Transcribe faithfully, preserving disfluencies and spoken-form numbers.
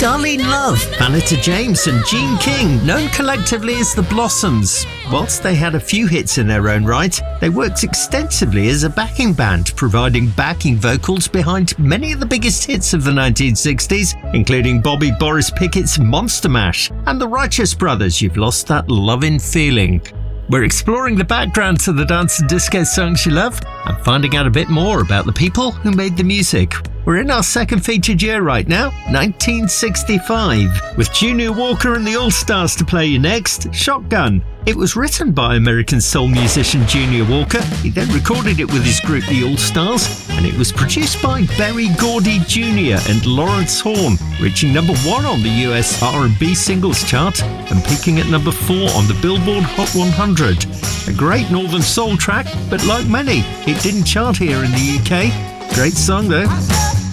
Darlene Love, Vanetta James and Gene King, known collectively as the Blossoms. Whilst they had a few hits in their own right, they worked extensively as a backing band, providing backing vocals behind many of the biggest hits of the nineteen sixties, including Bobby Boris Pickett's Monster Mash and the Righteous Brothers' You've Lost That Lovin' Feeling. We're exploring the background to the dance and disco songs you love and finding out a bit more about the people who made the music. We're in our second featured year right now, nineteen sixty-five, with Junior Walker and the All-Stars to play you next, Shotgun. It was written by American soul musician Junior Walker. He then recorded it with his group The All-Stars, and it was produced by Berry Gordy Junior and Lawrence Horn, reaching number one on the U S R and B singles chart and peaking at number four on the Billboard Hot one hundred. A great northern soul track, but like many, it didn't chart here in the U K. Great song though.